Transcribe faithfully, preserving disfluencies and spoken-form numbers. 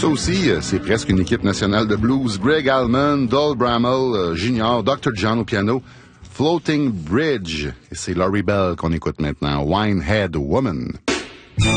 Ça aussi, euh, c'est presque une équipe nationale de blues. Greg Allman, Dol Bramall, euh, Junior, docteur John au piano, Floating Bridge. Et c'est Laurie Bell qu'on écoute maintenant. Winehead Woman.